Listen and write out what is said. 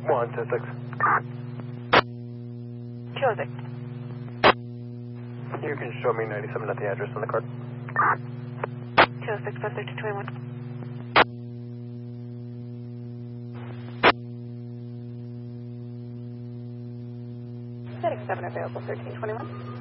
126. 206. You can show me 97 at the address on the card. 206, 51321. Setting 7 available, 1321.